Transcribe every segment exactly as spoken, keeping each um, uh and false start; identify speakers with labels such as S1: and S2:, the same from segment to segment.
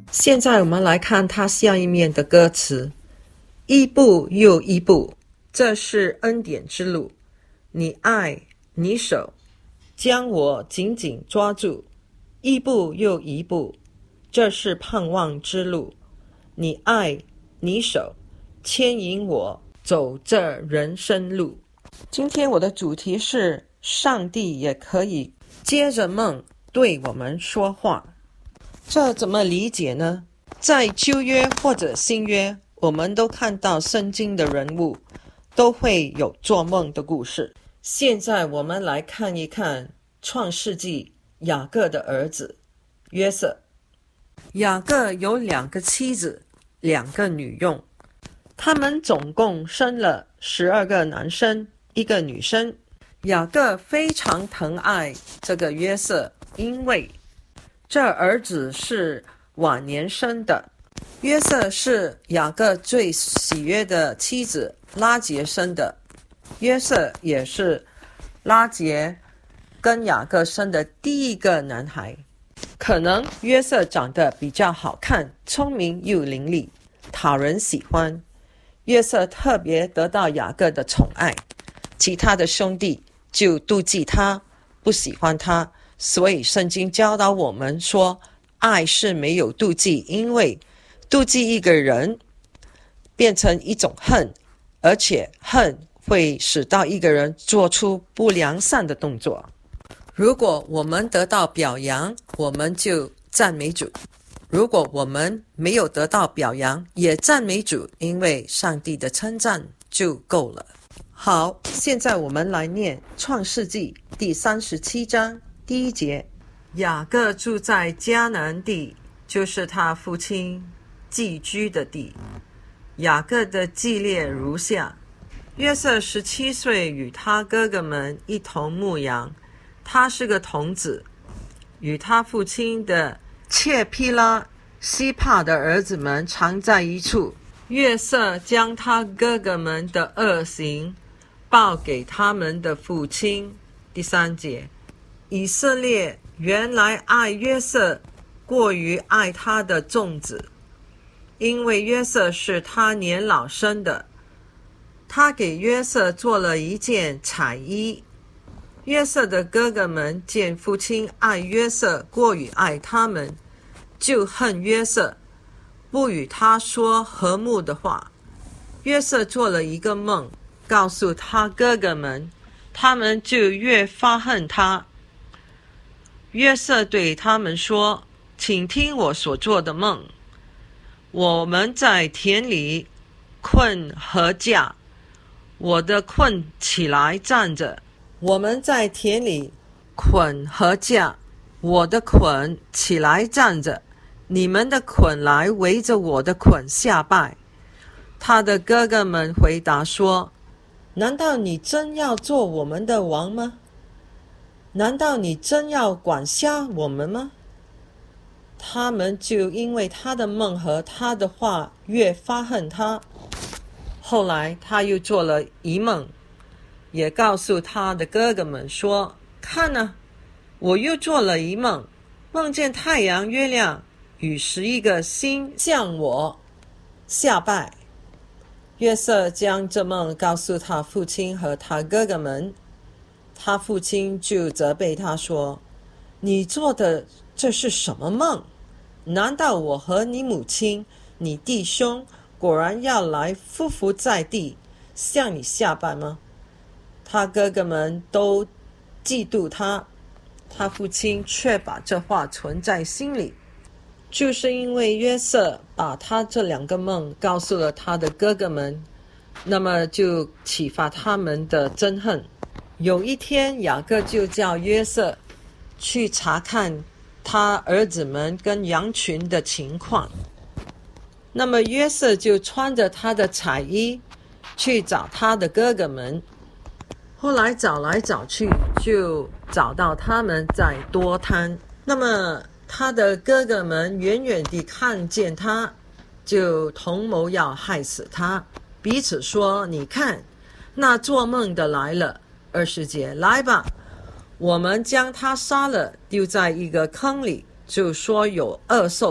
S1: 现在我们来看它下一面的歌词，一步又一步，这是恩典之路，你爱你手将我紧紧抓住，一步又一步，这是盼望之路，你爱你手牵引我走这人生路。今天我的主题是上帝也可以接着梦对我们说话。这怎么理解呢？在旧约或者新约，我们都看到圣经的人物都会有做梦的故事。现在我们来看一看创世纪雅各的儿子约瑟。雅各有两个妻子，两个女佣，他们总共生了十二个男生，一个女生。雅各非常疼爱这个约瑟，因为这儿子是晚年生的。约瑟是雅各最喜悦的妻子拉结生的，约瑟也是拉结跟雅各生的第一个男孩。可能约瑟长得比较好看，聪明又伶俐，讨人喜欢。约瑟特别得到雅各的宠爱，其他的兄弟就妒忌他，不喜欢他。所以圣经教导我们说，爱是没有妒忌，因为妒忌一个人变成一种恨，而且恨会使到一个人做出不良善的动作。如果我们得到表扬，我们就赞美主；如果我们没有得到表扬，也赞美主，因为上帝的称赞就够了。好，现在我们来念创世纪第三十七章第一节。雅各住在迦南地，就是他父亲寄居的地。雅各的记列如下：约瑟十七岁，与他哥哥们一同牧羊，他是个童子，与他父亲的妾毗拉、西帕的儿子们常在一处。约瑟将他哥哥们的恶行报给他们的父亲。第三节，以色列原来爱约瑟过于爱他的众子，因为约瑟是他年老生的。他给约瑟做了一件彩衣。约瑟的哥哥们见父亲爱约瑟过于爱他们，就恨约瑟，不与他说和睦的话。约瑟做了一个梦，告诉他哥哥们，他们就越发恨他。约瑟对他们说，请听我所做的梦。我们在田里困和架，我的困起来站着。我们在田里捆和架，我的捆起来站着，你们的捆来围着我的捆下拜。他的哥哥们回答说，难道你真要做我们的王吗？难道你真要管辖我们吗？他们就因为他的梦和他的话越发恨他。后来他又做了一梦，也告诉他的哥哥们说，看啊，我又做了一梦，梦见太阳、月亮与十一个星向我下拜。约瑟将这梦告诉他父亲和他哥哥们，他父亲就责备他说，你做的这是什么梦？难道我和你母亲、你弟兄果然要来匍匐在地向你下拜吗？他哥哥们都嫉妒他，他父亲却把这话存在心里。就是因为约瑟把他这两个梦告诉了他的哥哥们，那么就启发他们的憎恨。有一天，雅各就叫约瑟去查看他儿子们跟羊群的情况。那么约瑟就穿着他的彩衣去找他的哥哥们。后来找来找去，就找到他们在多滩。那么他的哥哥们远远地看见他，就同谋要害死他，彼此说，你看，那做梦的来了。二十节，来吧，我们将他杀了，丢在一个坑里，就说有恶兽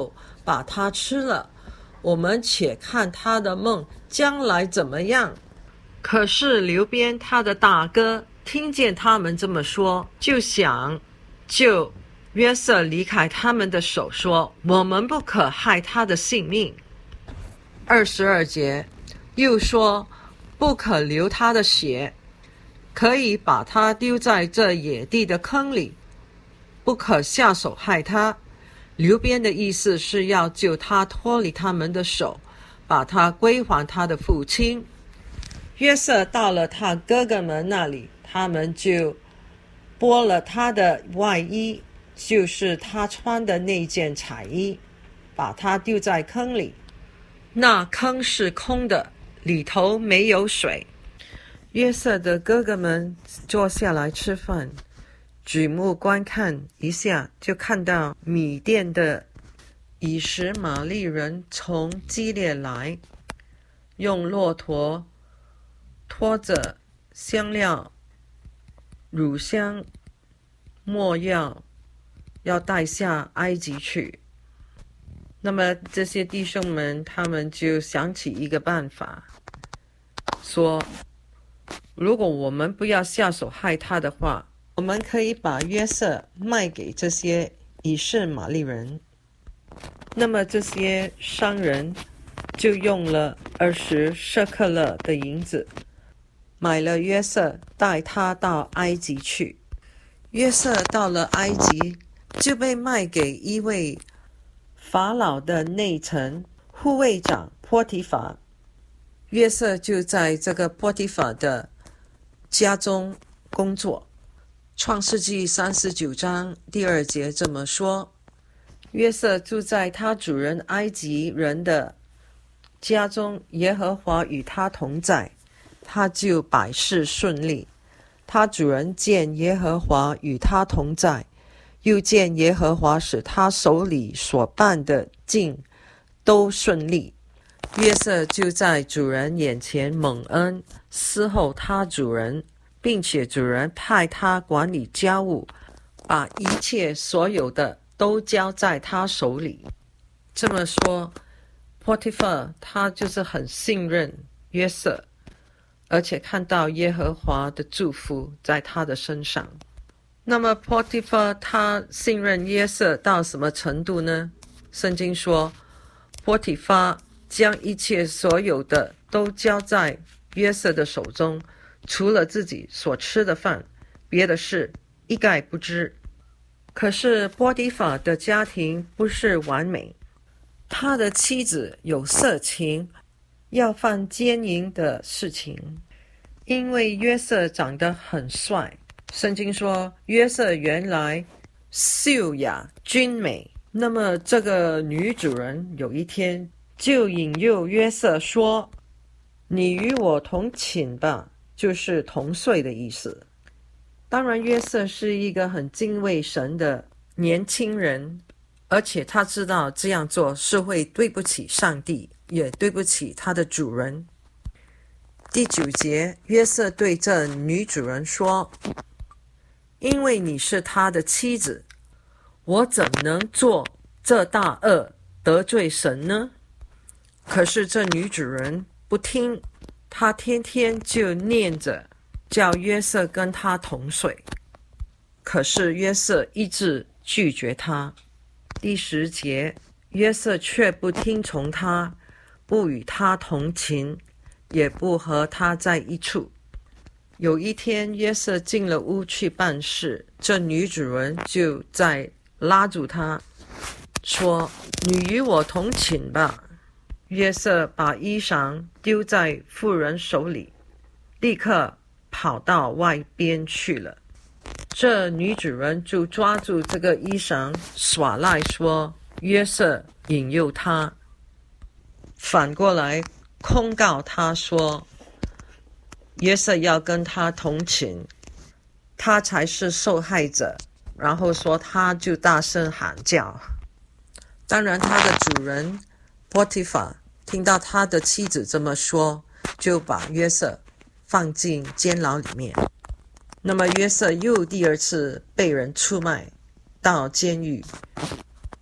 S1: 把他吃了，我们且看他的梦将来怎么样。可是流边他的大哥听见他们这么说，就想救约瑟离开他们的手，说我们不可害他的性命。二十二节又说不可流他的血，可以把他丢在这野地的坑里，不可下手害他。流边的意思是要救他脱离他们的手，把他归还他的父亲。约瑟到了他哥哥们那里，他们就剥了他的外衣，就是他穿的那件彩衣，把他丢在坑里。那坑是空的，里头没有水。约瑟的哥哥们坐下来吃饭，举目观看一下，就看到米甸的以实玛利人从基列来，用骆驼拖着香料、乳香、没药，要带下埃及去。那么这些弟兄们，他们就想起一个办法，说如果我们不要下手害他的话，我们可以把约瑟卖给这些以实玛利人。那么这些商人就用了二十舍客勒的银子，买了约瑟，带他到埃及去。约瑟到了埃及，就被卖给一位法老的内臣护卫长波提乏。约瑟就在这个波提乏的家中工作。创世纪三十九章第二节这么说，约瑟住在他主人埃及人的家中，耶和华与他同在，他就百事顺利。他主人见耶和华与他同在，又见耶和华使他手里所办的尽都顺利，约瑟就在主人眼前蒙恩，伺候他主人，并且主人派他管理家务，把一切所有的都交在他手里。这么说，波提乏他就是很信任约瑟，而且看到耶和华的祝福在他的身上。那么波提乏他信任约瑟到什么程度呢？圣经说，波提乏将一切所有的都交在约瑟的手中，除了自己所吃的饭，别的事一概不知。可是波提乏的家庭不是完美，他的妻子有色情，要犯奸淫的事情。因为约瑟长得很帅，圣经说约瑟原来秀雅俊美。那么这个女主人有一天就引诱约瑟说，你与我同寝吧，就是同睡的意思。当然约瑟是一个很敬畏神的年轻人，而且他知道这样做是会对不起上帝，也对不起他的主人。第九节，约瑟对这女主人说，因为你是他的妻子，我怎能做这大恶得罪神呢？可是这女主人不听，她天天就念着叫约瑟跟她同睡，可是约瑟一直拒绝她。第十节，约瑟却不听从她，不与她同寝，也不和她在一处。有一天约瑟进了屋去办事，这女主人就在拉住他说，你与我同寝吧。约瑟把衣裳丢在妇人手里，立刻跑到外边去了。这女主人就抓住这个衣裳耍赖，说约瑟引诱她，反过来控告他说约瑟要跟他同寝，他才是受害者，然后说他就大声喊叫。当然他的主人波提乏听到他的妻子这么说，就把约瑟放进监牢里面。那么约瑟又第二次被人出卖到监狱，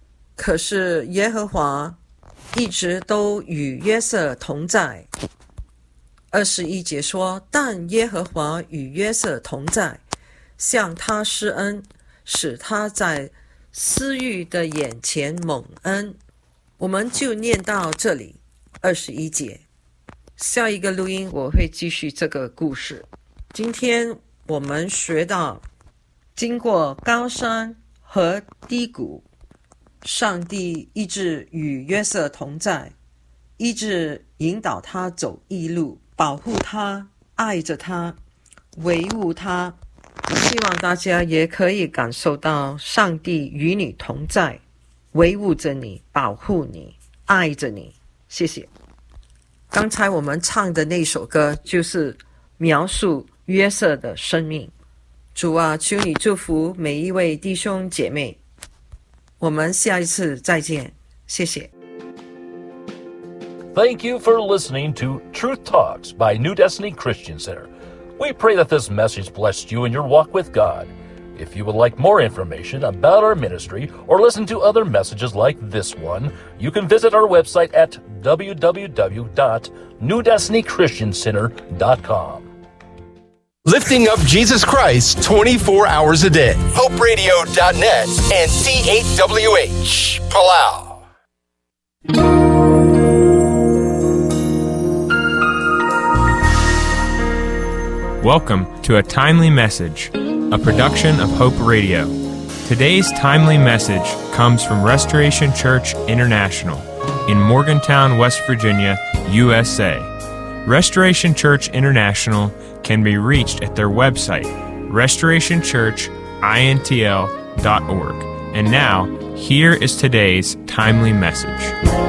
S1: 可是耶和华一直都与约瑟同在。二十一节说，但耶和华与约瑟同在，向他施恩，使他在私欲的眼前蒙恩。我们就念到这里，二十一节。下一个录音我会继续这个故事。今天我们学到，经过高山和低谷，上帝一直与约瑟同在，一直引导他走义路，保护他，爱着他，维护他。希望大家也可以感受到上帝与你同在，维护着你，保护你，爱着你。谢谢。刚才我们唱的那首歌就是描述约瑟的生命。主啊，求你祝福每一位弟兄姐妹。我们下一次再见，谢谢。
S2: Thank you for listening to Truth Talks by New Destiny Christian Center. We pray that this message blessed you in your walk with God. If you would like more information about our ministry or listen to other messages like this one, you can visit our website at w w w dot new destiny christian center dot com.
S3: Lifting up Jesus Christ twenty-four hours a day. hope radio dot net and C eight W H, Palau.
S4: Welcome to A Timely Message, a production of Hope Radio. Today's timely message comes from Restoration Church International in Morgantown, West Virginia, U S A. Restoration Church International can be reached at their website, restoration church intl dot org. And now, here is today's timely message.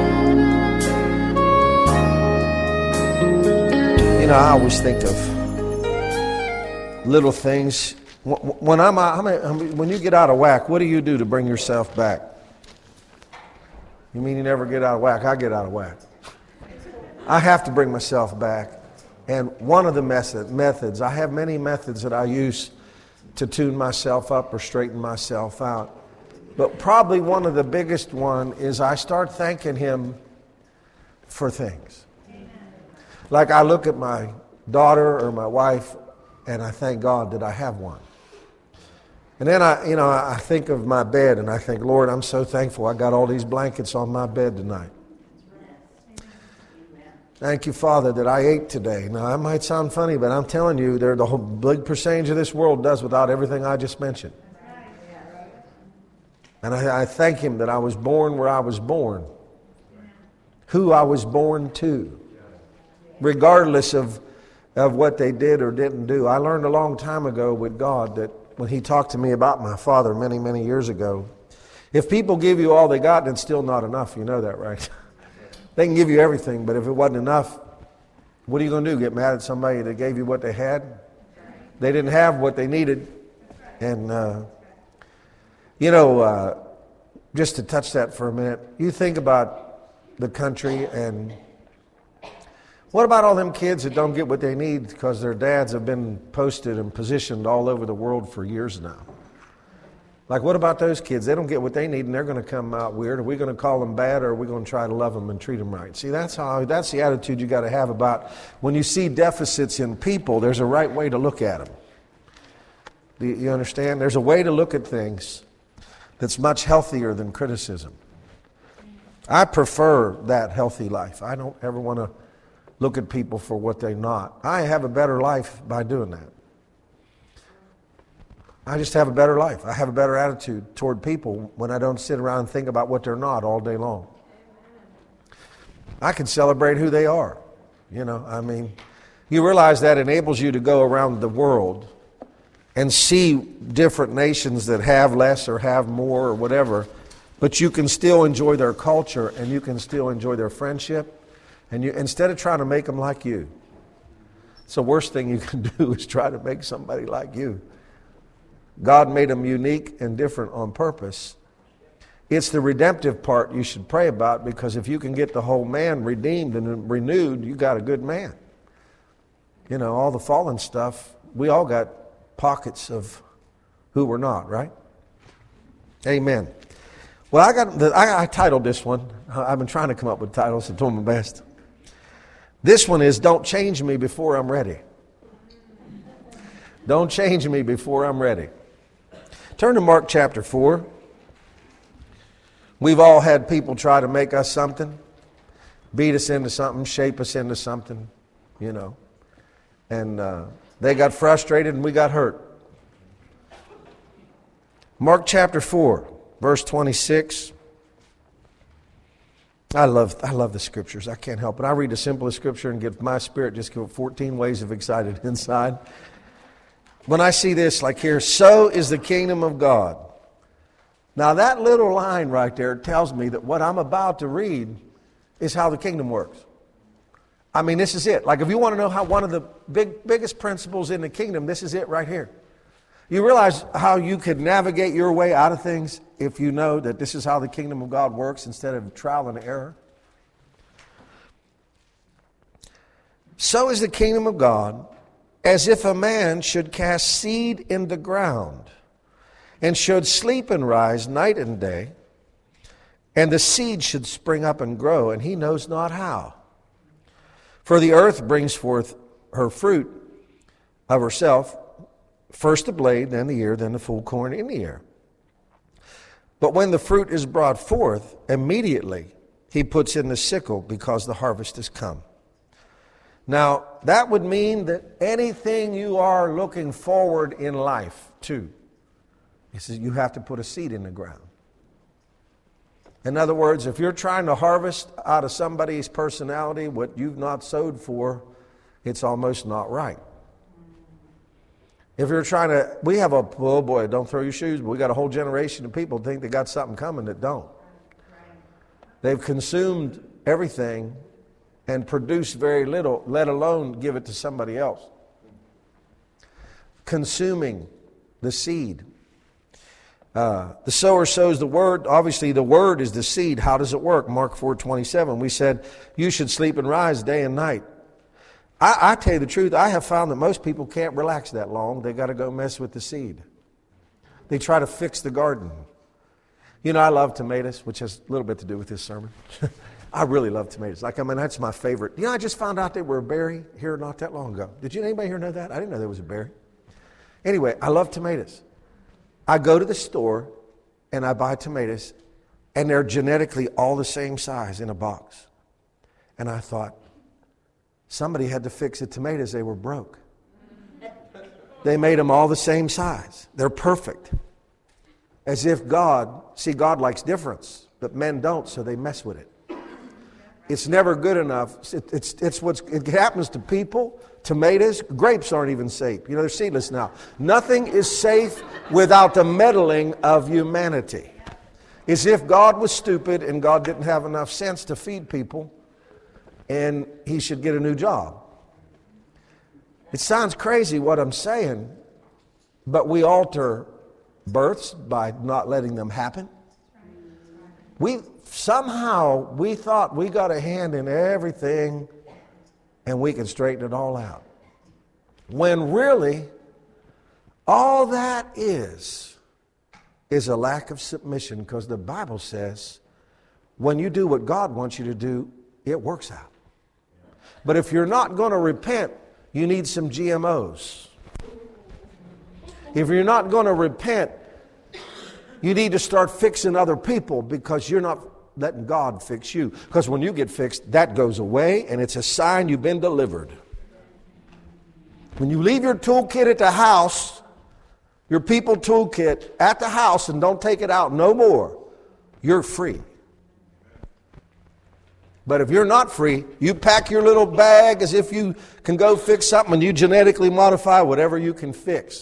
S5: You know, I always think of little things. When I'm out, when you get out of whack, what do you do to bring yourself back? You mean you never get out of whack? I get out of whack. I have to bring myself back. And one of the method, methods, I have many methods that I use to tune myself up or straighten myself out. But probably one of the biggest one is I start thanking Him for things. Like I look at my daughter or my wife and I thank God that I have one. And then I, you know, I think of my bed and I think, Lord, I'm so thankful I got all these blankets on my bed tonight. Thank you, Father, that I ate today. Now, that might sound funny, but I'm telling you, they're the whole big percentage of this world does without everything I just mentioned. And I, I thank Him that I was born where I was born, who I was born to, regardless of, of what they did or didn't do. I learned a long time ago with God that when He talked to me about my father many, many years ago, if people give you all they got, then it's still not enough. You know that, right? They can give you everything, but if it wasn't enough, what are you going to do? Get mad at somebody that gave you what they had? They didn't have what they needed. And, uh, you know, uh, just to touch that for a minute, you think about the country and what about all them kids that don't get what they need because their dads have been posted and positioned all over the world for years now? Like, what about those kids? They don't get what they need, and they're going to come out weird. Are we going to call them bad, or are we going to try to love them and treat them right? See, that's how. That's the attitude you got to have about when you see deficits in people. There's a right way to look at them. Do you, you understand? There's a way to look at things that's much healthier than criticism. I prefer that healthy life. I don't ever want to look at people for what they're not. I have a better life by doing that. I just have a better life. I have a better attitude toward people when I don't sit around and think about what they're not all day long. I can celebrate who they are. You know, I mean, you realize that enables you to go around the world and see different nations that have less or have more or whatever, but you can still enjoy their culture and you can still enjoy their friendship, and you instead of trying to make them like you. It's the worst thing you can do is try to make somebody like you. God made them unique and different on purpose. It's the redemptive part you should pray about, because if you can get the whole man redeemed and renewed, you got a good man. You know, all the fallen stuff, we all got pockets of who we're not, right? Amen. Well, I got the, I, I titled this one. I've been trying to come up with titles, so I'm doing my best. This one is Don't Change Me Before I'm Ready. Don't change me before I'm ready. Turn to Mark chapter four. We've all had people try to make us something, beat us into something, shape us into something, you know. And uh, they got frustrated and we got hurt. Mark chapter four, verse twenty-six. I love I love the scriptures. I can't help it. I read the simplest scripture and get my spirit just go fourteen ways of excited inside. When I see this, like here, so is the kingdom of God. Now that little line right there tells me that what I'm about to read is how the kingdom works. I mean, this is it. Like if you want to know how one of the big biggest principles in the kingdom, this is it right here. You realize how you could navigate your way out of things if you know that this is how the kingdom of God works instead of trial and error? So is the kingdom of God as if a man should cast seed in the ground and should sleep and rise night and day, and the seed should spring up and grow, and he knows not how. For the earth brings forth her fruit of herself, first the blade, then the ear, then the full corn in the ear. But when the fruit is brought forth, immediately he puts in the sickle because the harvest is come. Now, that would mean that anything you are looking forward in life to, he says you have to put a seed in the ground. In other words, if you're trying to harvest out of somebody's personality what you've not sowed for, it's almost not right. If you're trying to, we have a, oh boy, don't throw your shoes, but we got a whole generation of people who think they got something coming that don't. They've consumed everything and produce very little, let alone give it to somebody else. Consuming the seed. Uh, the sower sows the word. Obviously, the word is the seed. How does it work? Mark four twenty-seven. We said, you should sleep and rise day and night. I, I tell you the truth, I have found that most people can't relax that long. They got to go mess with the seed. They try to fix the garden. You know, I love tomatoes, which has a little bit to do with this sermon. I really love tomatoes. Like, I mean, that's my favorite. You know, I just found out they were a berry here not that long ago. Did you, anybody here know that? I didn't know there was a berry. Anyway, I love tomatoes. I go to the store and I buy tomatoes, and they're genetically all the same size in a box. And I thought, somebody had to fix the tomatoes. They were broke. They made them all the same size. They're perfect. As if God, see, God likes difference, but men don't, so they mess with it. It's never good enough. It, it's, it's what's, it happens to people. Tomatoes, grapes aren't even safe. You know, they're seedless now. Nothing is safe without the meddling of humanity. It's if God was stupid and God didn't have enough sense to feed people, and he should get a new job. It sounds crazy what I'm saying, but we alter births by not letting them happen. We somehow we thought we got a hand in everything and we can straighten it all out. When really, all that is, is a lack of submission, because the Bible says when you do what God wants you to do, it works out. But if you're not going to repent, you need some G M Os. If you're not going to repent, you need to start fixing other people, because you're not letting God fix you. Because when you get fixed, that goes away, and it's a sign you've been delivered. When you leave your toolkit at the house, your people toolkit at the house, and don't take it out no more, you're free. But if you're not free, you pack your little bag as if you can go fix something, and you genetically modify whatever you can fix.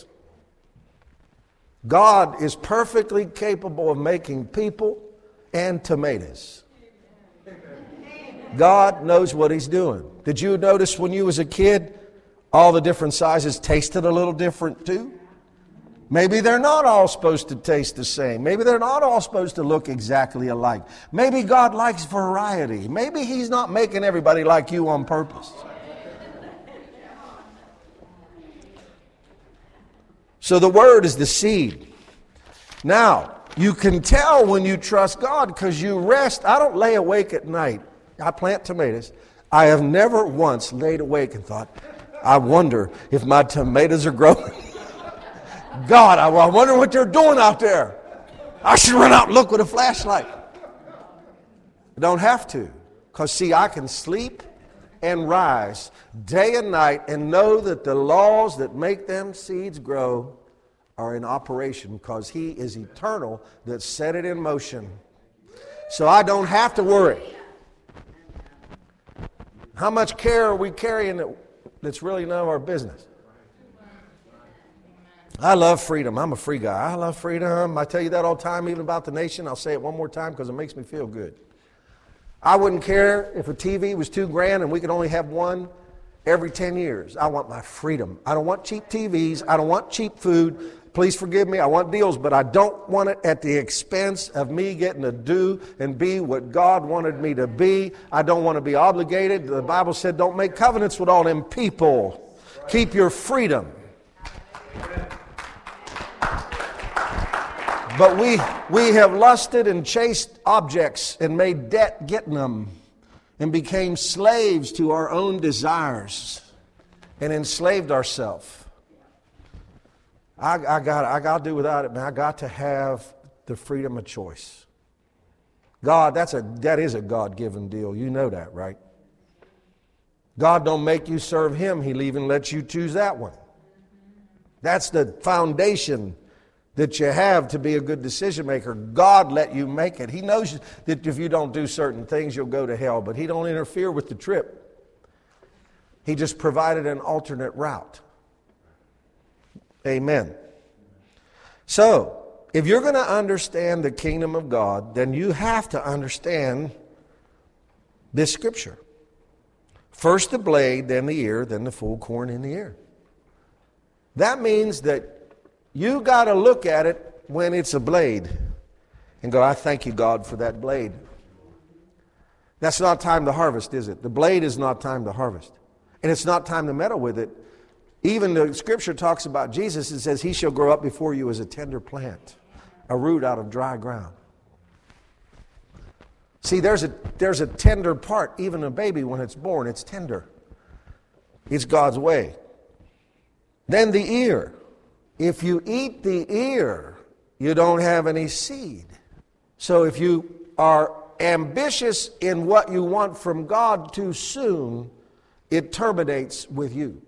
S5: God is perfectly capable of making people and tomatoes. God knows what he's doing. Did you notice when you was a kid, all the different sizes tasted a little different too? Maybe they're not all supposed to taste the same. Maybe they're not all supposed to look exactly alike. Maybe God likes variety. Maybe he's not making everybody like you on purpose. So the word is the seed. Now, You can tell when you trust God because you rest. I don't lay awake at night. I plant tomatoes. I have never once laid awake and thought, I wonder if my tomatoes are growing. God, I wonder what they're doing out there. I should run out and look with a flashlight. I don't have to. Because, see, I can sleep and rise day and night and know that the laws that make them seeds grow are in operation because He is eternal that set it in motion. So I don't have to worry. How much care are we carrying that, that's really none of our business? I love freedom. I'm a free guy. I love freedom. I tell you that all the time, even about the nation. I'll say it one more time because it makes me feel good. I wouldn't care if a T V was two grand and we could only have one every ten years. I want my freedom. I don't want cheap T Vs. I don't want cheap food. Please forgive me. I want deals, but I don't want it at the expense of me getting to do and be what God wanted me to be. I don't want to be obligated. The Bible said don't make covenants with all them people. Keep your freedom. But we, we have lusted and chased objects and made debt getting them and became slaves to our own desires and enslaved ourselves. I, I got I got to do without it, man. I got to have the freedom of choice. God, that's a that is a God-given deal. You know that, right? God don't make you serve Him. He even lets you choose that one. That's the foundation that you have to be a good decision maker. God let you make it. He knows that if you don't do certain things, you'll go to hell, but He don't interfere with the trip. He just provided an alternate route. Amen. So, if you're going to understand the kingdom of God, then you have to understand this scripture. First the blade, then the ear, then the full corn in the ear. That means that you got to look at it when it's a blade and go, I thank you, God, for that blade. That's not time to harvest, is it? The blade is not time to harvest. And it's not time to meddle with it. Even the scripture talks about Jesus. It says, He shall grow up before you as a tender plant, a root out of dry ground. See, there's a, there's a tender part. Even a baby, when it's born, it's tender. It's God's way. Then the ear. If you eat the ear, you don't have any seed. So if you are ambitious in what you want from God too soon, it terminates with you.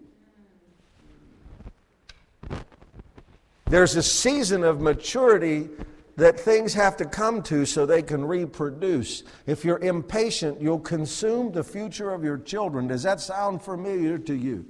S5: There's a season of maturity that things have to come to so they can reproduce. If you're impatient, you'll consume the future of your children. Does that sound familiar to you?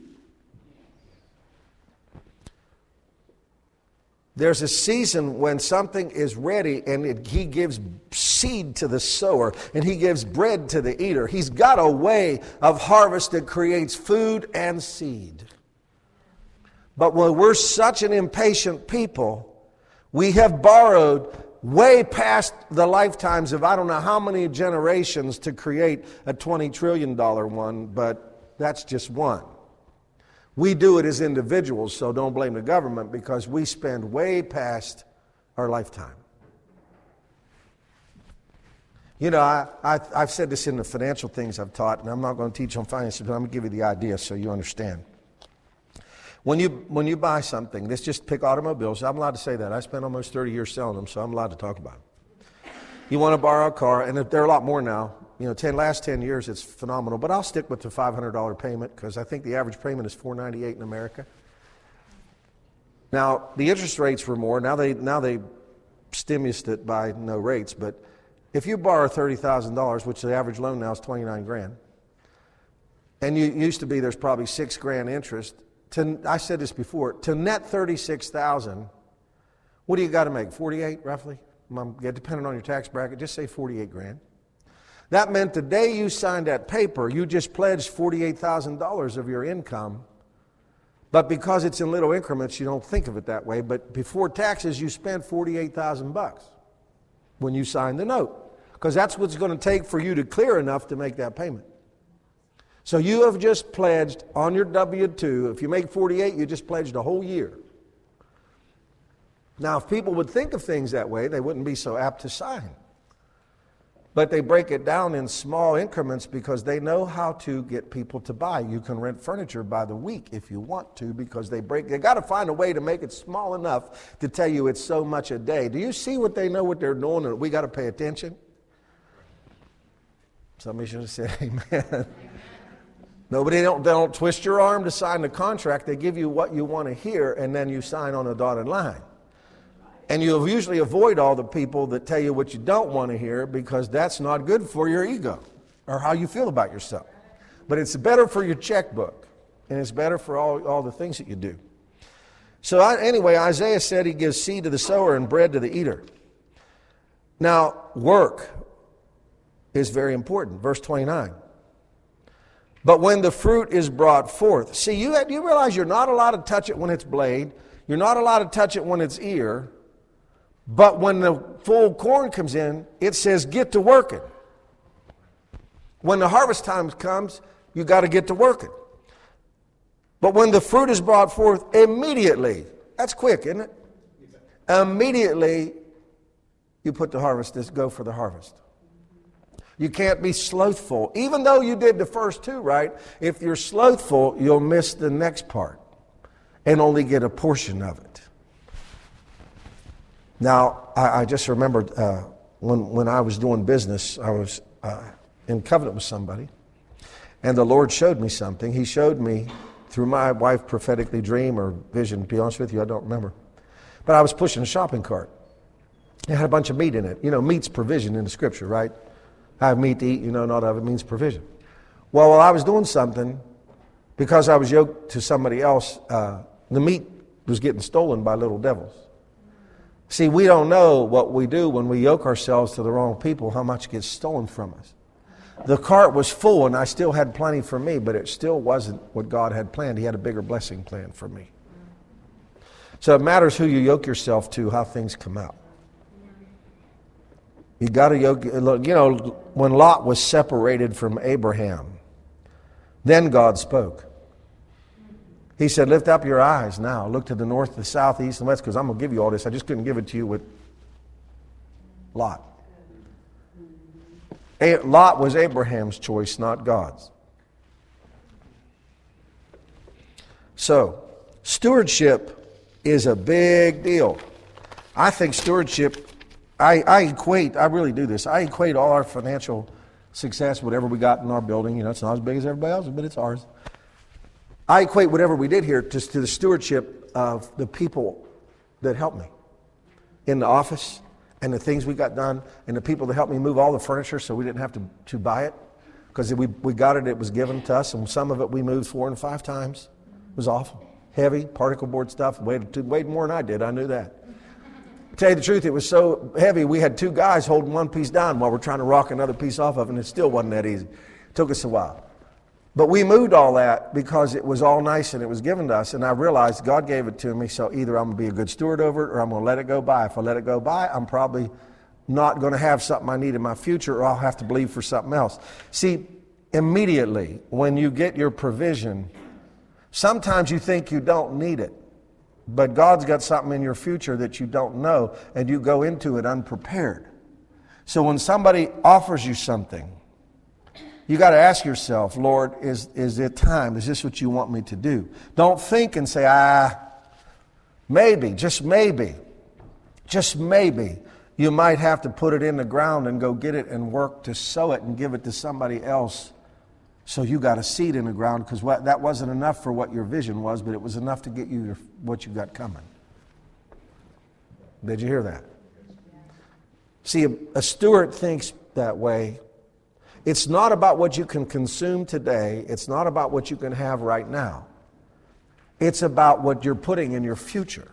S5: There's a season when something is ready and it, He gives seed to the sower and He gives bread to the eater. He's got a way of harvest that creates food and seed. But when we're such an impatient people, we have borrowed way past the lifetimes of I don't know how many generations to create a twenty trillion dollars one, but that's just one. We do it as individuals, so don't blame the government because we spend way past our lifetime. You know, I, I, I've said this in the financial things I've taught, and I'm not going to teach on finances, but I'm going to give you the idea so you understand. When you when you buy something, let's just pick automobiles. I'm allowed to say that. I spent almost thirty years selling them, so I'm allowed to talk about them. You want to borrow a car, and there are a lot more now. You know, ten last ten years, it's phenomenal. But I'll stick with the five hundred dollars payment because I think the average payment is four ninety-eight in America. Now, the interest rates were more. Now they now they stimulused it by no rates. But if you borrow thirty thousand dollars, which the average loan now is twenty-nine grand, and you used to be there's probably six grand interest. To, I said this before, to net thirty-six thousand dollars, what do you got to make? forty-eight roughly? Depending on your tax bracket, just say forty-eight grand. That meant the day you signed that paper, you just pledged forty-eight thousand dollars of your income. But because it's in little increments, you don't think of it that way. But before taxes, you spent forty-eight thousand bucks when you signed the note. Because that's what's going to take for you to clear enough to make that payment. So you have just pledged on your W two, if you make forty-eight, you just pledged a whole year. Now, if people would think of things that way, they wouldn't be so apt to sign. But they break it down in small increments because they know how to get people to buy. You can rent furniture by the week if you want to, because they break. They got to find a way to make it small enough to tell you it's so much a day. Do you see what they know what they're doing, and we got to pay attention? Somebody should have said amen. Nobody they don't, they don't twist your arm to sign the contract. They give you what you want to hear, and then you sign on a dotted line. And you usually avoid all the people that tell you what you don't want to hear, because that's not good for your ego or how you feel about yourself. But it's better for your checkbook, and it's better for all, all the things that you do. So I, anyway, Isaiah said he gives seed to the sower and bread to the eater. Now, work is very important. Verse twenty-nine. But when the fruit is brought forth. See, you, you realize you're not allowed to touch it when it's blade. You're not allowed to touch it when it's ear. But when the full corn comes in, it says get to working. When the harvest time comes, you got to get to working. But when the fruit is brought forth, immediately, that's quick, isn't it? Immediately, you put the harvest, go for the harvest. You can't be slothful. Even though you did the first two right, if you're slothful, you'll miss the next part and only get a portion of it. Now, I, I just remembered uh, when, when I was doing business, I was uh, in covenant with somebody, and the Lord showed me something. He showed me through my wife prophetically dream or vision, to be honest with you, I don't remember. But I was pushing a shopping cart. It had a bunch of meat in it. You know, meat's provision in the scripture, right? I have meat to eat, you know, not of it means provision. Well, while I was doing something, because I was yoked to somebody else, uh, the meat was getting stolen by little devils. See, we don't know what we do when we yoke ourselves to the wrong people, how much gets stolen from us. The cart was full and I still had plenty for me, but it still wasn't what God had planned. He had a bigger blessing planned for me. So it matters who you yoke yourself to, how things come out. You got to yoke, you know, when Lot was separated from Abraham, then God spoke. He said, lift up your eyes now. Look to the north, the south, the east, and west, because I'm going to give you all this. I just couldn't give it to you with Lot. Lot was Abraham's choice, not God's. So, stewardship is a big deal. I think stewardship, I, I equate, I really do this, I equate all our financial success, whatever we got in our building, you know, it's not as big as everybody else's, but it's ours. I equate whatever we did here just to the stewardship of the people that helped me in the office, and the things we got done, and the people that helped me move all the furniture so we didn't have to, to buy it. Because we, we got it, it was given to us, and some of it we moved four and five times. It was awful. Heavy, particle board stuff, weighed, weighed more than I did, I knew that. To tell you the truth, it was so heavy, we had two guys holding one piece down while we're trying to rock another piece off of it, and it still wasn't that easy. It took us a while. But we moved all that because it was all nice and it was given to us. And I realized God gave it to me, so either I'm going to be a good steward over it or I'm going to let it go by. If I let it go by, I'm probably not going to have something I need in my future, or I'll have to believe for something else. See, immediately when you get your provision, sometimes you think you don't need it. But God's got something in your future that you don't know, and you go into it unprepared. So when somebody offers you something, you got to ask yourself, Lord, is, is it time? Is this what you want me to do? Don't think and say, ah, maybe, just maybe, just maybe. You might have to put it in the ground and go get it and work to sow it and give it to somebody else. So you got a seed in the ground, because that wasn't enough for what your vision was, but it was enough to get you your, what you got coming. Did you hear that? See, a, a steward thinks that way. It's not about what you can consume today. It's not about what you can have right now. It's about what you're putting in your future.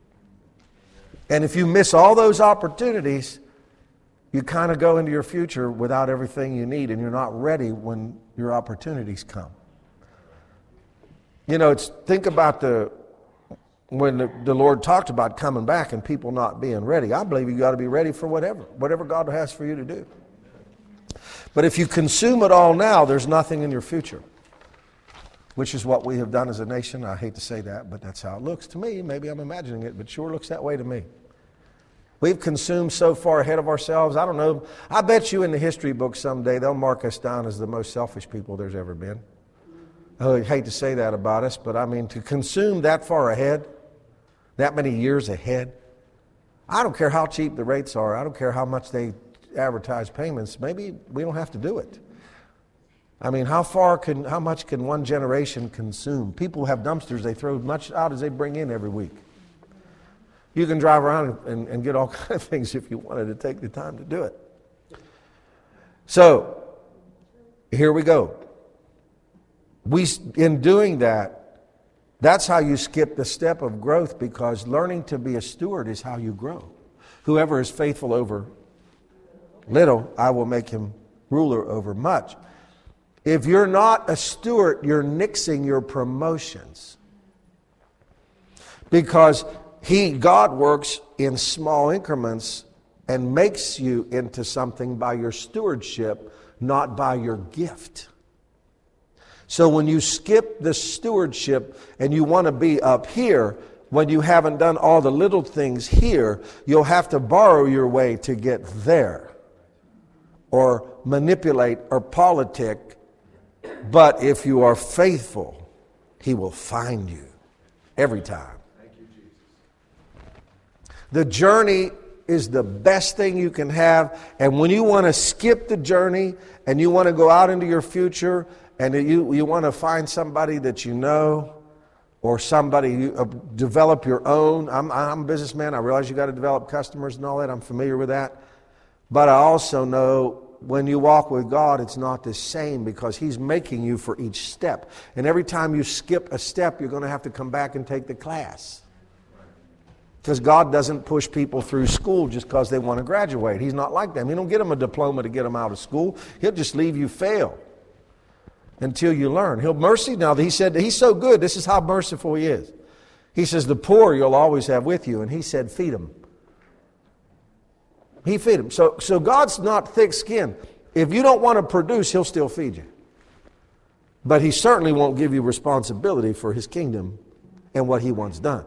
S5: And if you miss all those opportunities, you kind of go into your future without everything you need, and you're not ready when your opportunities come. You know, it's think about the when the, the Lord talked about coming back and people not being ready. I believe you got to be ready for whatever, whatever God has for you to do. But if you consume it all now, there's nothing in your future. which is what we have done as a nation. I hate to say that, but that's how it looks to me. Maybe I'm imagining it, but it sure looks that way to me. We've consumed so far ahead of ourselves. I don't know. I bet you in the history books someday they'll mark us down as the most selfish people there's ever been. I hate to say that about us, but I mean, to consume that far ahead, that many years ahead, I don't care how cheap the rates are. I don't care how much they advertise payments. Maybe we don't have to do it. I mean, how far can, how much can one generation consume? People have dumpsters. They throw as much out as they bring in every week. You can drive around and, and get all kinds of things if you wanted to take the time to do it. So, here we go. We, in doing that, that's how you skip the step of growth, because learning to be a steward is how you grow. Whoever is faithful over little, I will make him ruler over much. If you're not a steward, you're nixing your promotions. Because He, God works in small increments and makes you into something by your stewardship, not by your gift. So when you skip the stewardship and you want to be up here, when you haven't done all the little things here, you'll have to borrow your way to get there, or manipulate or politic. But if you are faithful, He will find you every time. The journey is the best thing you can have. And when you want to skip the journey and you want to go out into your future and you, you want to find somebody that you know, or somebody, you uh, develop your own. I'm, I'm a businessman. I realize you got to develop customers and all that. I'm familiar with that. But I also know when you walk with God, it's not the same, because He's making you for each step. And every time you skip a step, you're going to have to come back and take the class. Because God doesn't push people through school just because they want to graduate. He's not like them. He don't get them a diploma to get them out of school. He'll just leave you fail until you learn. He'll mercy. Now, He said, He's so good. This is how merciful He is. He says, the poor you'll always have with you. And He said, feed them. He feed them. So, so God's not thick-skinned. If you don't want to produce, He'll still feed you. But He certainly won't give you responsibility for His kingdom and what He wants done.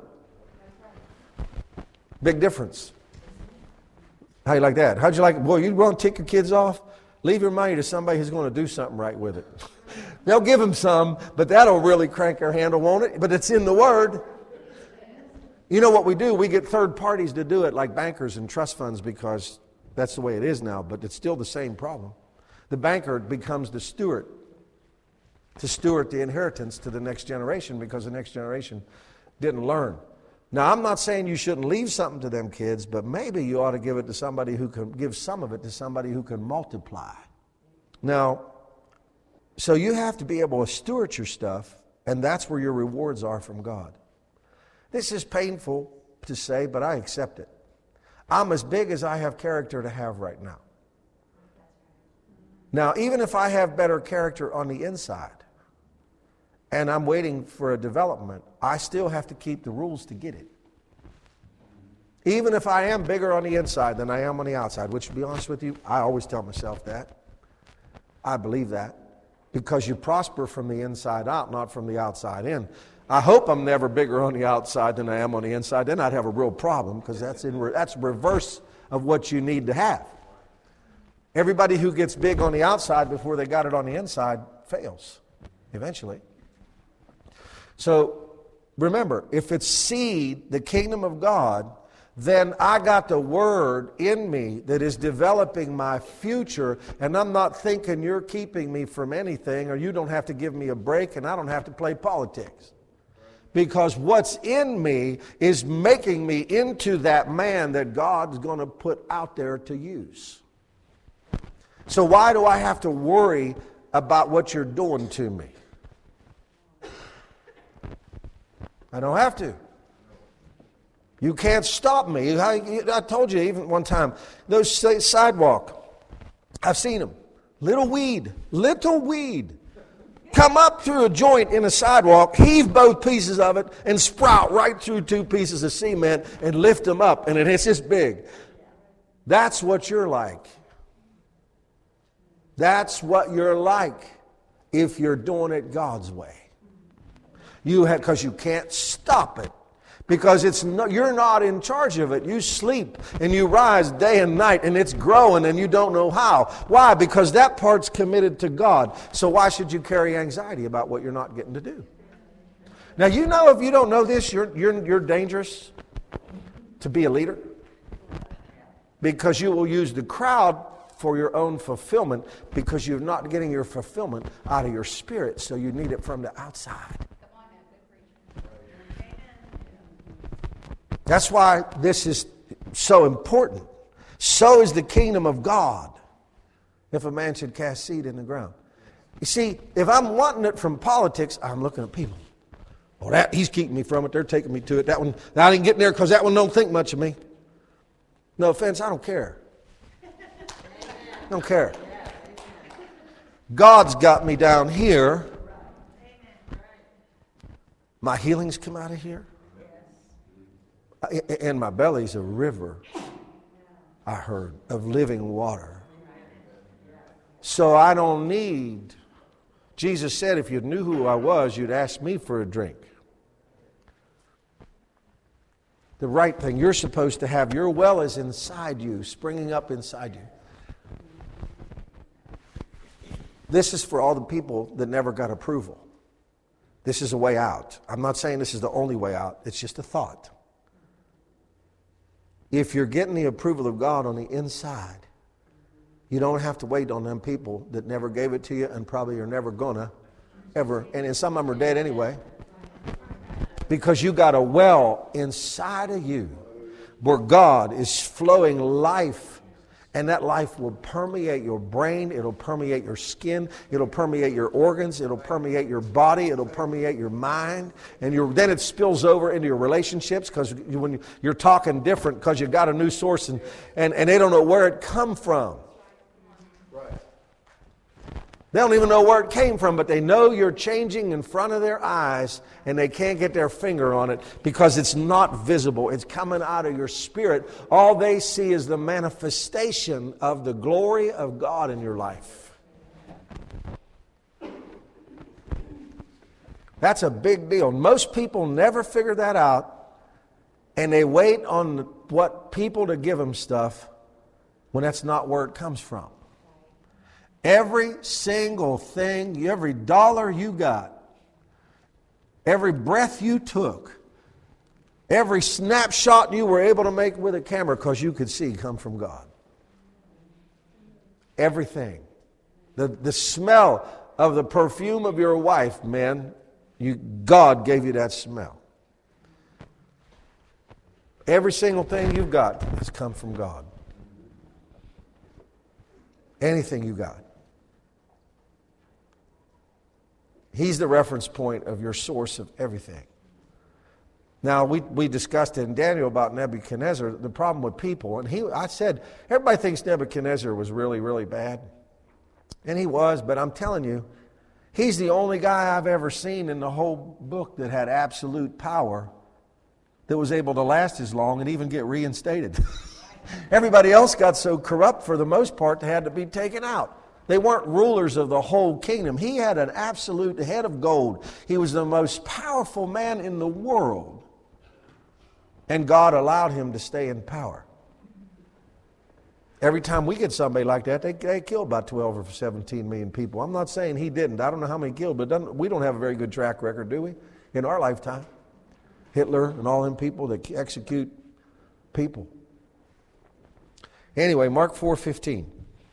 S5: Big difference. How you like that? How'd you like it? Boy, you want to tick your kids off? Leave your money to somebody who's going to do something right with it. They'll give them some, but that'll really crank their handle, won't it? But it's in the Word. You know what we do? We get third parties to do it, like bankers and trust funds, because that's the way it is now, but it's still the same problem. The banker becomes the steward to steward the inheritance to the next generation, because the next generation didn't learn. Now, I'm not saying you shouldn't leave something to them kids, but maybe you ought to give it to somebody who can give some of it to somebody who can multiply. Now, so you have to be able to steward your stuff, and that's where your rewards are from God. This is painful to say, but I accept it. I'm as big as I have character to have right now. Now, even if I have better character on the inside, and I'm waiting for a development, I still have to keep the rules to get it. Even if I am bigger on the inside than I am on the outside, which, to be honest with you, I always tell myself that. I believe that. Because you prosper from the inside out, not from the outside in. I hope I'm never bigger on the outside than I am on the inside. Then I'd have a real problem, because that's in re- that's reverse of what you need to have. Everybody who gets big on the outside before they got it on the inside fails eventually. So remember, if it's seed, the kingdom of God, then I got the Word in me that is developing my future, and I'm not thinking you're keeping me from anything, or you don't have to give me a break, and I don't have to play politics. Because what's in me is making me into that man that God's going to put out there to use. So why do I have to worry about what you're doing to me? I don't have to. You can't stop me. I, I told you even one time, those sidewalk, I've seen them. Little weed, little weed. Come up through a joint in a sidewalk, heave both pieces of it, and sprout right through two pieces of cement and lift them up, and it's this big. That's what you're like. That's what you're like if you're doing it God's way. You have, because you can't stop it. Because it's no, you're not in charge of it. You sleep and you rise day and night, and it's growing and you don't know how. Why? Because that part's committed to God. So why should you carry anxiety about what you're not getting to do? Now, you know, if you don't know this, you're, you're, you're dangerous to be a leader. Because you will use the crowd for your own fulfillment, because you're not getting your fulfillment out of your spirit, so you need it from the outside. That's why this is so important. So is the kingdom of God, if a man should cast seed in the ground. You see, if I'm wanting it from politics, I'm looking at people. Oh, that he's keeping me from it. They're taking me to it. That one, I didn't get there because that one don't think much of me. No offense, I don't care. I don't care. God's got me down here. My healings come out of here. And my belly's a river, I heard, of living water. So I don't need, Jesus said, if you knew who I was, you'd ask me for a drink. The right thing, you're supposed to have, your well is inside you, springing up inside you. This is for all the people that never got approval. This is a way out. I'm not saying this is the only way out. It's just a thought. If you're getting the approval of God on the inside, you don't have to wait on them people that never gave it to you and probably are never gonna ever. And some of them are dead anyway. Because you got a well inside of you where God is flowing life. And that life will permeate your brain. It'll permeate your skin. It'll permeate your organs. It'll permeate your body. It'll permeate your mind. And your, then it spills over into your relationships, because you, when you're talking different because you've got a new source and, and, and they don't know where it come from. They don't even know where it came from, but they know you're changing in front of their eyes, and they can't get their finger on it because it's not visible. It's coming out of your spirit. All they see is the manifestation of the glory of God in your life. That's a big deal. Most people never figure that out, and they wait on what people to give them stuff when that's not where it comes from. Every single thing, every dollar you got, every breath you took, every snapshot you were able to make with a camera because you could see come from God. Everything. The, the smell of the perfume of your wife, man, you, God gave you that smell. Every single thing you've got has come from God. Anything you got. He's the reference point of your source of everything. Now, we, we discussed in Daniel about Nebuchadnezzar, the problem with people. And he, I said, everybody thinks Nebuchadnezzar was really, really bad. And he was, but I'm telling you, he's the only guy I've ever seen in the whole book that had absolute power that was able to last as long and even get reinstated. Everybody else got so corrupt for the most part they had to be taken out. They weren't rulers of the whole kingdom. He had an absolute head of gold. He was the most powerful man in the world. And God allowed him to stay in power. Every time we get somebody like that, they, they kill about twelve or seventeen million people. I'm not saying he didn't. I don't know how many killed, but we don't have a very good track record, do we, in our lifetime? Hitler and all them people that execute people. Anyway, Mark four fifteen.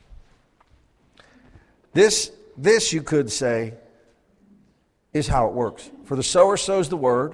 S5: This, this, you could say, is how it works. For the sower sows the word,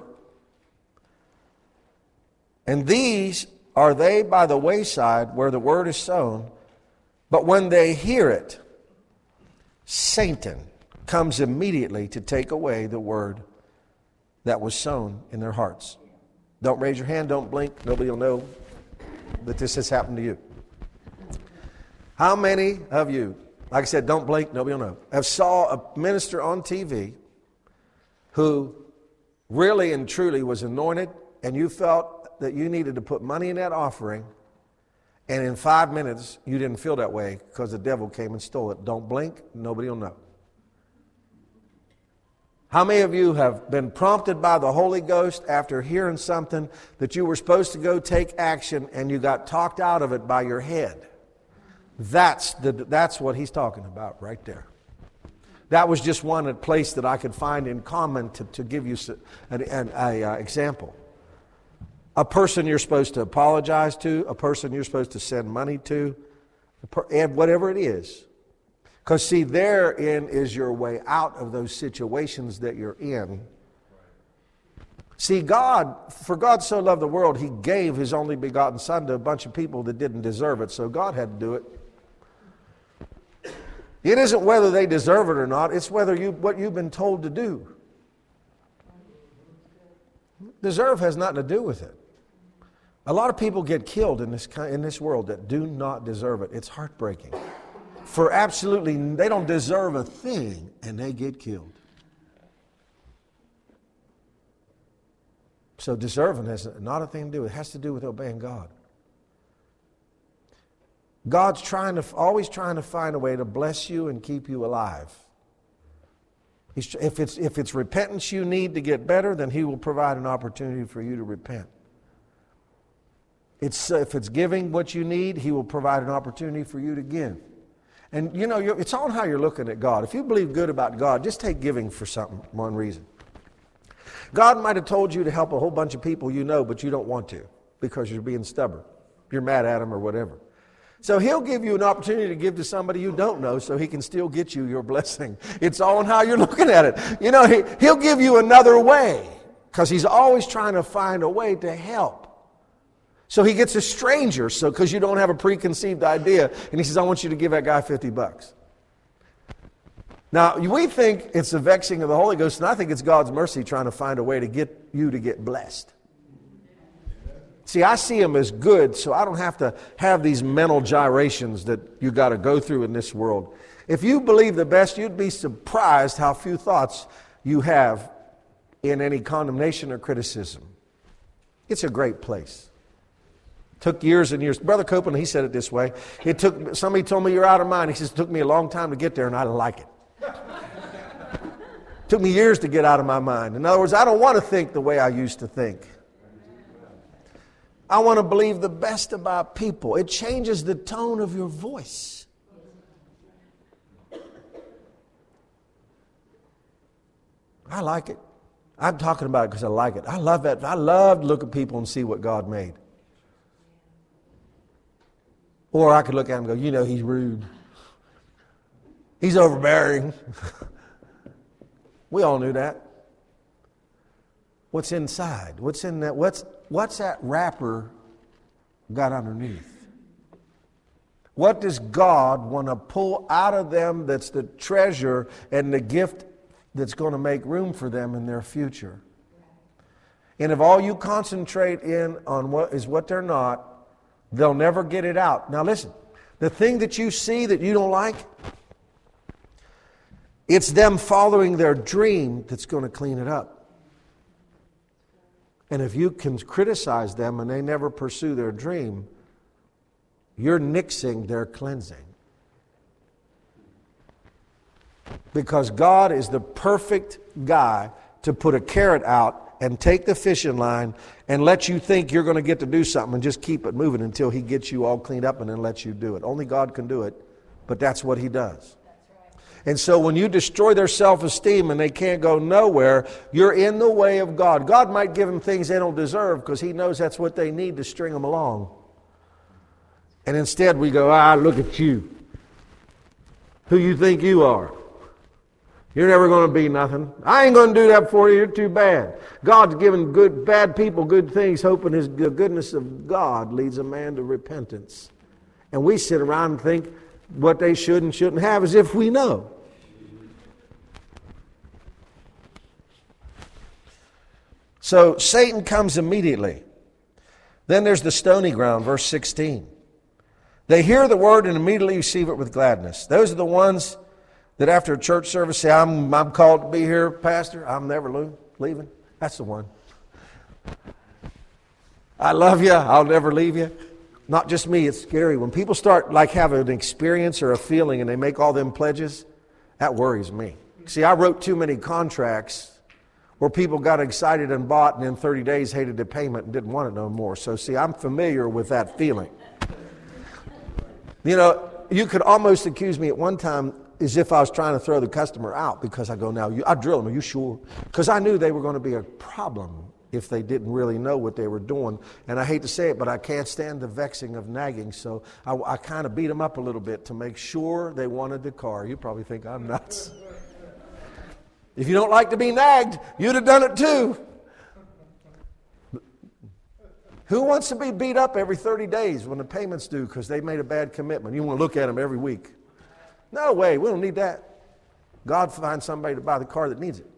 S5: and these are they by the wayside where the word is sown, but when they hear it, Satan comes immediately to take away the word that was sown in their hearts. Don't raise your hand, don't blink, nobody will know that this has happened to you. How many of you, like I said, don't blink, nobody will know, have saw a minister on T V who really and truly was anointed, and you felt that you needed to put money in that offering, and in five minutes you didn't feel that way because the devil came and stole it? Don't blink, nobody will know. How many of you have been prompted by the Holy Ghost after hearing something that you were supposed to go take action and you got talked out of it by your head? That's, the, that's what he's talking about right there. That was just one place that I could find in common to, to give you an, an a, uh, example. A person you're supposed to apologize to, a person you're supposed to send money to, and whatever it is. Because see, therein is your way out of those situations that you're in. See, God, for God so loved the world, He gave His only begotten Son to a bunch of people that didn't deserve it, so God had to do it. It isn't whether they deserve it or not, it's whether you what you've been told to do. Deserve has nothing to do with it. A lot of people get killed in this in this world that do not deserve it. It's heartbreaking. For absolutely, they don't deserve a thing, and they get killed. So deserving has not a thing to do with it. It has to do with obeying God. God's trying to always trying to find a way to bless you and keep you alive. He's, if it's if it's repentance you need to get better, then He will provide an opportunity for you to repent. It's if it's giving what you need, He will provide an opportunity for you to give. And you know, you're, it's on how you're looking at God. If you believe good about God, just take giving for something, one reason. God might have told you to help a whole bunch of people you know, but you don't want to because you're being stubborn. You're mad at them or whatever. So He'll give you an opportunity to give to somebody you don't know so He can still get you your blessing. It's all on how you're looking at it. You know, he, He'll give you another way because He's always trying to find a way to help. So He gets a stranger so because you don't have a preconceived idea and He says, I want you to give that guy fifty bucks. Now, we think it's the vexing of the Holy Ghost, and I think it's God's mercy trying to find a way to get you to get blessed. See, I see Him as good, so I don't have to have these mental gyrations that you got to go through in this world. If you believe the best, you'd be surprised how few thoughts you have in any condemnation or criticism. It's a great place. Took years and years. Brother Copeland, he said it this way. It took somebody told me you're out of mind. He says it took me a long time to get there, and I like it. It took me years to get out of my mind. In other words, I don't want to think the way I used to think. I want to believe the best about people. It changes the tone of your voice. I like it. I'm talking about it because I like it. I love that. I love to look at people and see what God made. Or I could look at him and go, you know, he's rude. He's overbearing. We all knew that. What's inside? What's in that? What's what's that wrapper got underneath? What does God want to pull out of them that's the treasure and the gift that's going to make room for them in their future? And if all you concentrate in on what is what they're not, they'll never get it out. Now listen, the thing that you see that you don't like, it's them following their dream that's going to clean it up. And if you can criticize them and they never pursue their dream, you're nixing their cleansing. Because God is the perfect guy to put a carrot out and take the fishing line and let you think you're going to get to do something and just keep it moving until He gets you all cleaned up and then lets you do it. Only God can do it, but that's what He does. And so when you destroy their self-esteem and they can't go nowhere, you're in the way of God. God might give them things they don't deserve because He knows that's what they need to string them along. And instead we go, ah, look at you. Who you think you are. You're never going to be nothing. I ain't going to do that for you. You're too bad. God's given good, bad people good things, hoping His, the goodness of God leads a man to repentance. And we sit around and think what they should and shouldn't have as if we know. So Satan comes immediately. Then there's the stony ground, verse sixteen. They hear the word and immediately receive it with gladness. Those are the ones that after a church service say, I'm, I'm called to be here, Pastor. I'm never leaving. That's the one. I love you. I'll never leave you. Not just me, it's scary. When people start like having an experience or a feeling and they make all them pledges, that worries me. See, I wrote too many contracts where people got excited and bought and in thirty days hated the payment and didn't want it no more. So see, I'm familiar with that feeling. You know, you could almost accuse me at one time as if I was trying to throw the customer out because I go, now, you, I drill them, are you sure? Because I knew they were going to be a problem if they didn't really know what they were doing. And I hate to say it, but I can't stand the vexing of nagging, so I, I kind of beat them up a little bit to make sure they wanted the car. You probably think I'm nuts. If you don't like to be nagged, you'd have done it too. Who wants to be beat up every thirty days when the payment's due because they made a bad commitment? You want to look at them every week. No way, we don't need that. God finds somebody to buy the car that needs it.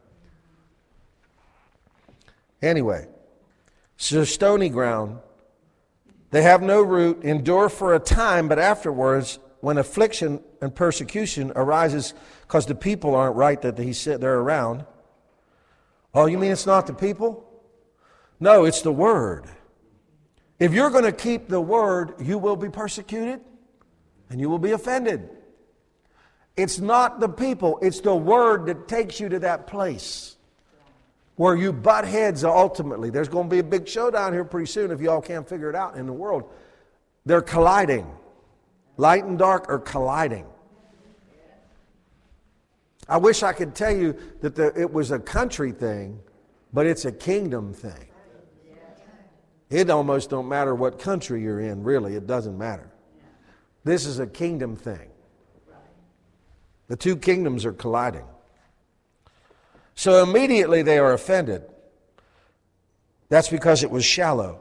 S5: Anyway, so stony ground, they have no root, endure for a time, but afterwards, when affliction and persecution arises because the people aren't right that he said they're around. Oh, you mean it's not the people? No, it's the word. If you're going to keep the word, you will be persecuted and you will be offended. It's not the people, it's the word that takes you to that place where you butt heads ultimately. There's going to be a big showdown here pretty soon if you all can't figure it out in the world. They're colliding. Light and dark are colliding. I wish I could tell you that the, it was a country thing, but it's a kingdom thing. It almost don't matter what country you're in, really. It doesn't matter. This is a kingdom thing. The two kingdoms are colliding. So immediately they are offended. That's because it was shallow.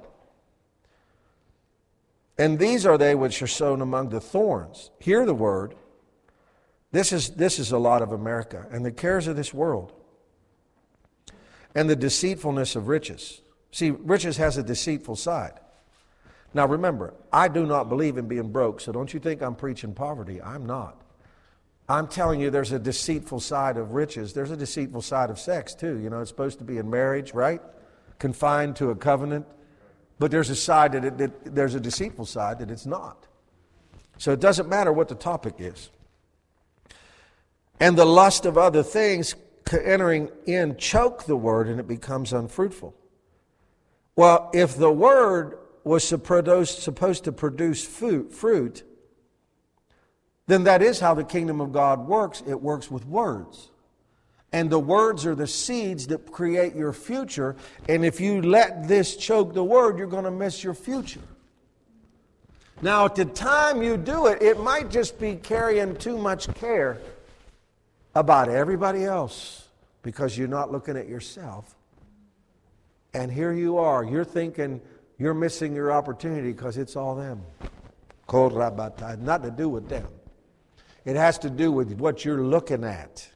S5: And these are they which are sown among the thorns. Hear the word. This is, this is a lot of America. And the cares of this world. And the deceitfulness of riches. See, riches has a deceitful side. Now remember, I do not believe in being broke, so don't you think I'm preaching poverty. I'm not. I'm telling you there's a deceitful side of riches. There's a deceitful side of sex too. You know, it's supposed to be in marriage, right? Confined to a covenant. But there's a side that, it, that there's a deceitful side that it's not. So it doesn't matter what the topic is. And the lust of other things entering in choke the word and it becomes unfruitful. Well, if the word was supposed to produce fruit, then that is how the kingdom of God works. It works with words. And the words are the seeds that create your future. And if you let this choke the word, you're going to miss your future. Now, at the time you do it, it might just be carrying too much care about everybody else because you're not looking at yourself. And here you are. You're thinking you're missing your opportunity because it's all them. Not to do with them. It has to do with what you're looking at.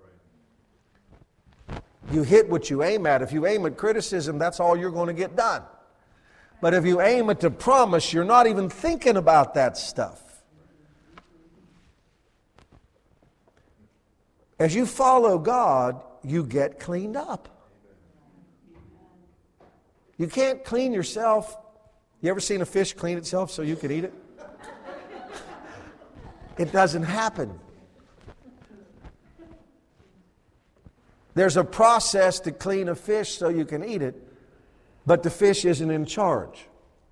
S5: You hit what you aim at. If you aim at criticism, that's all you're going to get done. But if you aim at the promise, you're not even thinking about that stuff. As you follow God, you get cleaned up. You can't clean yourself. You ever seen a fish clean itself so you can eat it? It doesn't happen. There's a process to clean a fish so you can eat it, but the fish isn't in charge.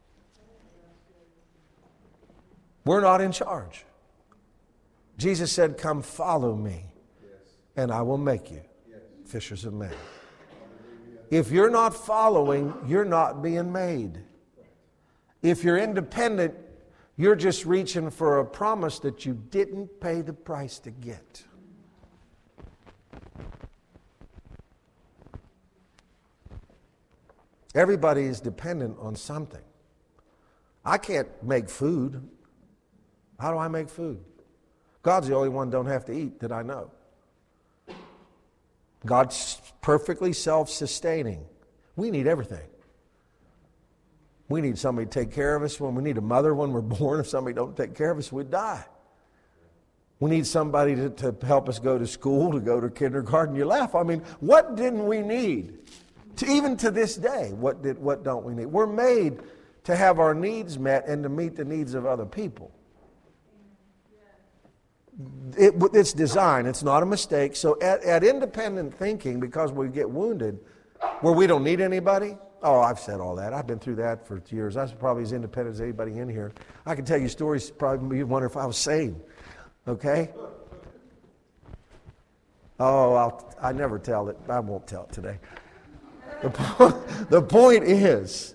S5: We're not in charge. Jesus said, "Come follow me, and I will make you fishers of men." If you're not following, you're not being made. If you're independent, you're just reaching for a promise that you didn't pay the price to get. Everybody is dependent on something. I can't make food. How do I make food? God's the only one don't have to eat that I know. God's perfectly self-sustaining. We need everything. We need somebody to take care of us. When we need a mother when we're born. If somebody don't take care of us, we die. We need somebody to, to help us go to school, to go to kindergarten. You laugh. I mean, what didn't we need? To, even to this day, what did what don't we need? We're made to have our needs met and to meet the needs of other people. It, it's design. It's not a mistake. So at, at independent thinking, because we get wounded, where we don't need anybody, oh, I've said all that. I've been through that for years. I was probably as independent as anybody in here. I can tell you stories, probably you'd wonder if I was sane. Okay? Oh, I'll, I never tell it. I won't tell it today. The, po- the point is,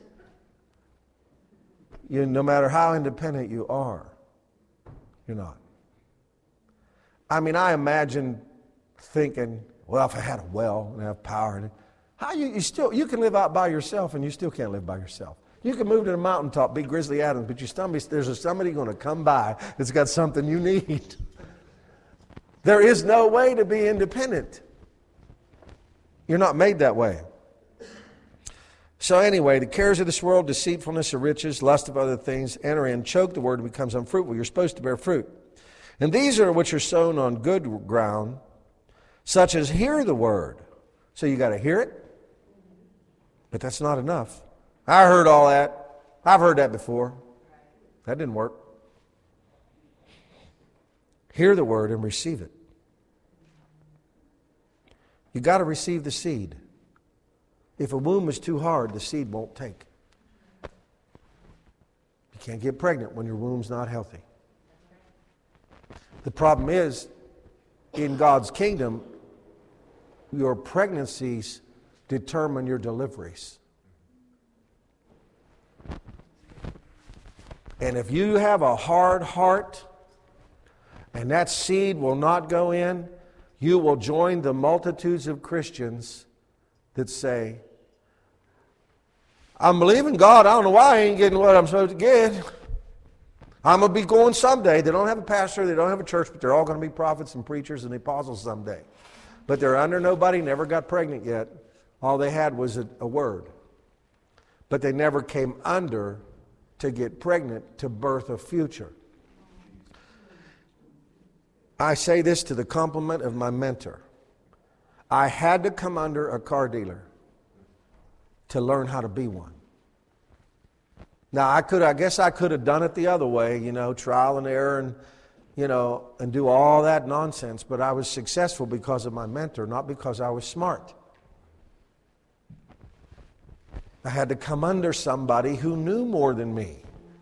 S5: you, no matter how independent you are, you're not. I mean, I imagine thinking, well, if I had a well and have power, and how you, you still you can live out by yourself, and you still can't live by yourself. You can move to the mountaintop, be Grizzly Adams, but you somebody, there's somebody going to come by that's got something you need. There is no way to be independent. You're not made that way. So anyway, the cares of this world, deceitfulness of riches, lust of other things, enter in, choke the word, and becomes unfruitful. You're supposed to bear fruit. And these are which are sown on good ground, such as hear the word. So you got to hear it, but that's not enough. I heard all that. I've heard that before. That didn't work. Hear the word and receive it. You got to receive the seed. If a womb is too hard, the seed won't take. You can't get pregnant when your womb's not healthy. The problem is, in God's kingdom, your pregnancies determine your deliveries. And if you have a hard heart and that seed will not go in, you will join the multitudes of Christians that say, I'm believing God, I don't know why I ain't getting what I'm supposed to get. I'm going to be going someday. They don't have a pastor, they don't have a church, but they're all going to be prophets and preachers and apostles someday. But they're under nobody, never got pregnant yet. All they had was a, a word. But they never came under to get pregnant, to birth a future. I say this to the compliment of my mentor. I had to come under a car dealer to learn how to be one. Now, I could, I guess I could have done it the other way, you know, trial and error and, you know, and do all that nonsense. But I was successful because of my mentor, not because I was smart. I had to come under somebody who knew more than me.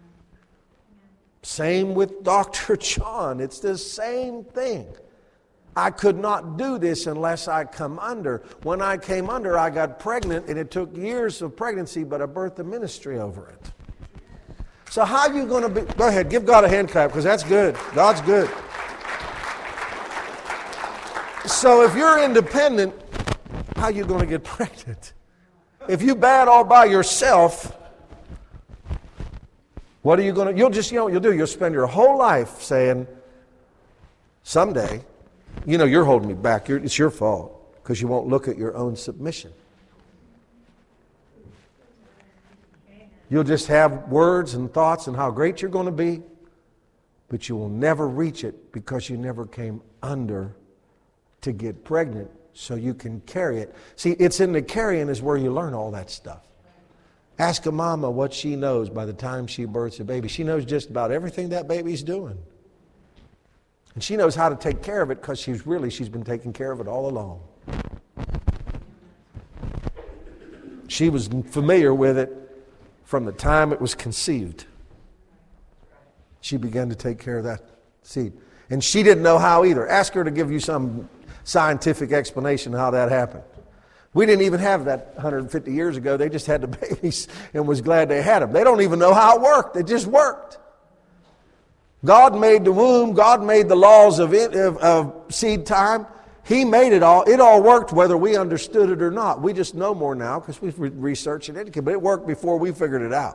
S5: Same with Doctor John. It's the same thing. I could not do this unless I come under. When I came under, I got pregnant, and it took years of pregnancy, but I birthed a ministry over it. So how are you going to be? Go ahead, give God a hand clap, because that's good. God's good. So if you're independent, how are you going to get pregnant? If you bad all by yourself, what are you going to? You'll just, you know what you'll do? You'll spend your whole life saying, someday, you know, you're holding me back. You're, it's your fault because you won't look at your own submission. You'll just have words and thoughts and how great you're going to be, but you will never reach it because you never came under to get pregnant so you can carry it. See, it's in the carrying is where you learn all that stuff. Ask a mama what she knows by the time she births a baby. She knows just about everything that baby's doing. And she knows how to take care of it because she's really, she's been taking care of it all along. She was familiar with it from the time it was conceived. She began to take care of that seed. And she didn't know how either. Ask her to give you some scientific explanation how that happened. We didn't even have that one hundred fifty years ago. They just had the babies and was glad they had them. They don't even know how it worked. It just worked. God made the womb. God made the laws of, it, of, of seed time. He made it all. It all worked whether we understood it or not. We just know more now because we've researched it. But it worked before we figured it out.